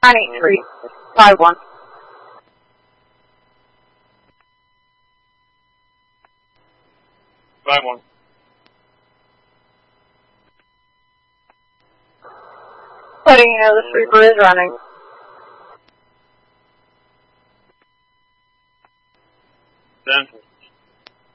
98351. One. Letting you know the sweeper is running.